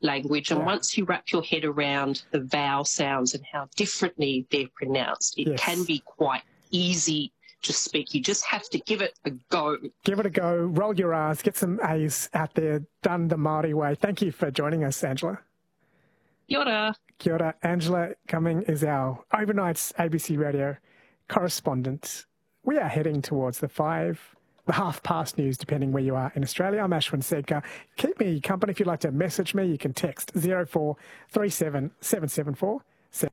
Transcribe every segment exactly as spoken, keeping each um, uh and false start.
language. And Yeah. once you wrap your head around the vowel sounds and how differently they're pronounced, it Yes. can be quite easy to speak. You just have to give it a go. Give it a go, roll your R's, get some A's out there, done the Māori way. Thank you for joining us, Angela. Kia ora. Kia ora. Angela Cumming is our overnight's A B C Radio correspondent. We are heading towards the five, the half past news, depending where you are in Australia. I'm Ashwin Sedka. Keep me company. If you'd like to message me, you can text zero four three seven seven seven four seven.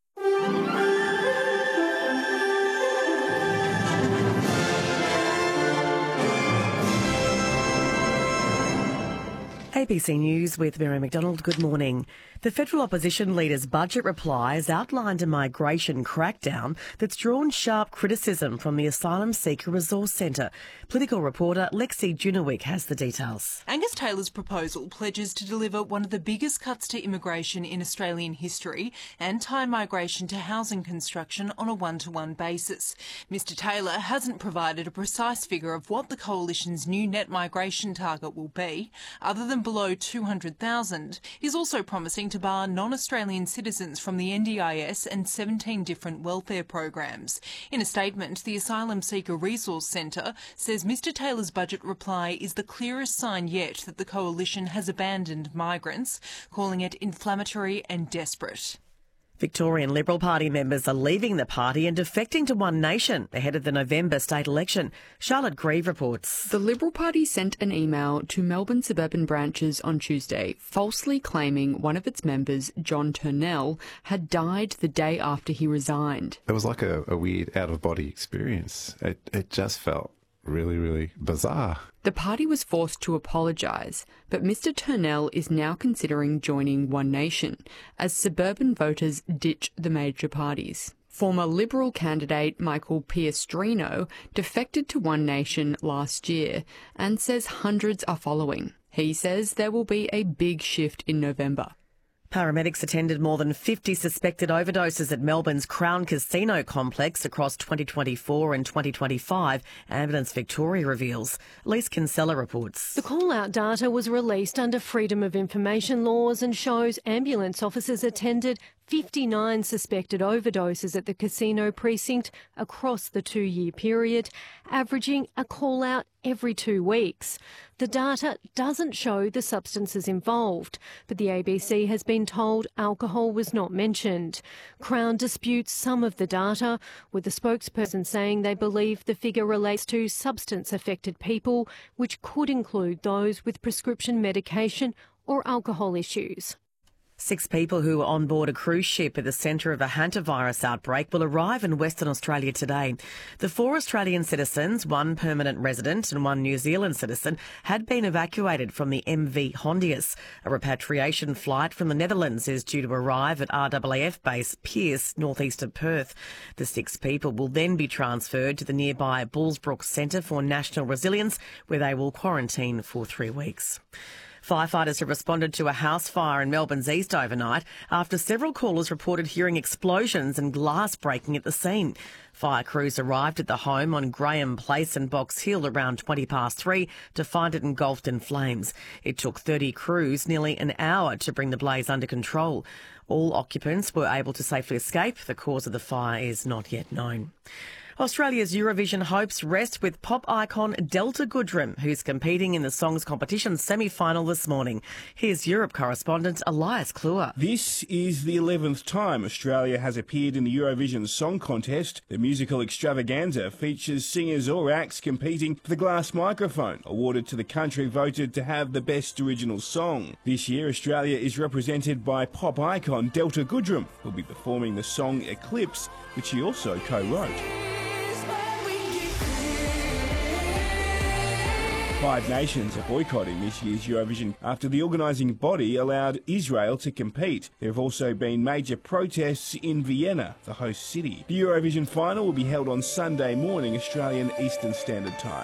A B C News with Mary McDonald. Good morning. The federal opposition leader's budget reply has outlined a migration crackdown that's drawn sharp criticism from the Asylum Seeker Resource Centre. Political reporter Lexi Junowick has the details. Angus Taylor's proposal pledges to deliver one of the biggest cuts to immigration in Australian history and tie migration to housing construction on a one-to-one basis. Mr Taylor hasn't provided a precise figure of what the coalition's new net migration target will be, other than below two hundred thousand. He's also promising to bar non-Australian citizens from the N D I S and seventeen different welfare programs. In a statement, the Asylum Seeker Resource Centre says Mr Taylor's budget reply is the clearest sign yet that the coalition has abandoned migrants, calling it inflammatory and desperate. Victorian Liberal Party members are leaving the party and defecting to One Nation ahead of the November state election. Charlotte Grieve reports. The Liberal Party sent an email to Melbourne suburban branches on Tuesday, falsely claiming one of its members, John Turnell, had died the day after he resigned. It was like a, a weird out-of-body experience. It, it just felt really, really bizarre. The party was forced to apologise, but Mr Turnell is now considering joining One Nation as suburban voters ditch the major parties. Former Liberal candidate Michael Piestrino defected to One Nation last year and says hundreds are following. He says there will be a big shift in November. Paramedics attended more than fifty suspected overdoses at Melbourne's Crown Casino complex across twenty twenty-four and twenty twenty-five, Ambulance Victoria reveals. Lise Kinsella reports. The call-out data was released under Freedom of Information laws and shows ambulance officers attended fifty-nine suspected overdoses at the casino precinct across the two-year period, averaging a call-out every two weeks. The data doesn't show the substances involved, but the A B C has been told alcohol was not mentioned. Crown disputes some of the data, with the spokesperson saying they believe the figure relates to substance-affected people, which could include those with prescription medication or alcohol issues. Six people who were on board a cruise ship at the centre of a hantavirus outbreak will arrive in Western Australia today. The four Australian citizens, one permanent resident and one New Zealand citizen, had been evacuated from the M V Hondius. A repatriation flight from the Netherlands is due to arrive at R A A F base Pearce, northeast of Perth. The six people will then be transferred to the nearby Bullsbrook Centre for National Resilience, where they will quarantine for three weeks. Firefighters have responded to a house fire in Melbourne's east overnight after several callers reported hearing explosions and glass breaking at the scene. Fire crews arrived at the home on Graham Place and Box Hill around twenty past three to find it engulfed in flames. It took thirty crews nearly an hour to bring the blaze under control. All occupants were able to safely escape. The cause of the fire is not yet known. Australia's Eurovision hopes rest with pop icon Delta Goodrem, who's competing in the Songs Competition semi-final this morning. Here's Europe correspondent Elias Kluwer. This is the eleventh time Australia has appeared in the Eurovision Song Contest. The musical extravaganza features singers or acts competing for the glass microphone, awarded to the country voted to have the best original song. This year, Australia is represented by pop icon Delta Goodrem, who'll be performing the song Eclipse, which he also co-wrote. Five nations are boycotting this year's Eurovision after the organising body allowed Israel to compete. There have also been major protests in Vienna, the host city. The Eurovision final will be held on Sunday morning, Australian Eastern Standard Time.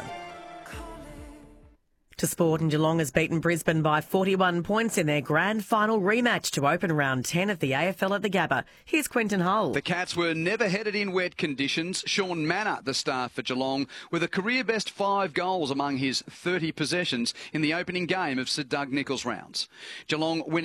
To sport, and Geelong has beaten Brisbane by forty-one points in their grand final rematch to open round ten of the A F L at the Gabba. Here's Quentin Hull. The Cats were never headed in wet conditions. Sean Manor, the star for Geelong, with a career-best five goals among his thirty possessions in the opening game of Sir Doug Nicholls' rounds. Geelong winning